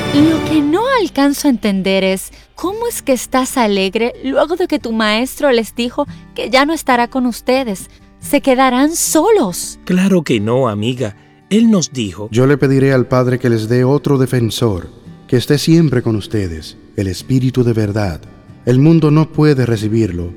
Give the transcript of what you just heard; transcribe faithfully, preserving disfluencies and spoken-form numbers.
Lo que no alcanzo a entender es cómo es que estás alegre luego de que tu maestro les dijo que ya no estará con ustedes. Se quedarán solos. Claro que no, amiga. Él nos dijo: Yo le pediré al Padre que les dé otro defensor, que esté siempre con ustedes, el Espíritu de verdad. El mundo no puede recibirlo,